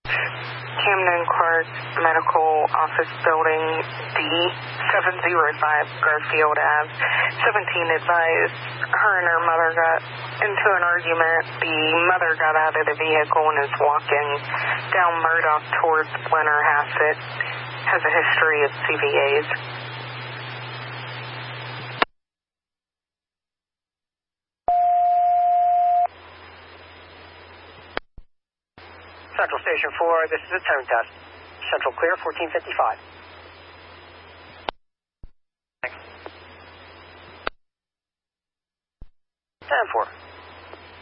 Camden Clark Medical Office Building D, 705 Garfield Ave. 17 advised her and her mother got into an argument. The mother got out of the vehicle and is walking down Murdoch towards Blennerhassett. Has a history of CVAs. Central Station 4, this is a tone test. Central clear, 1455. Thanks. And 4.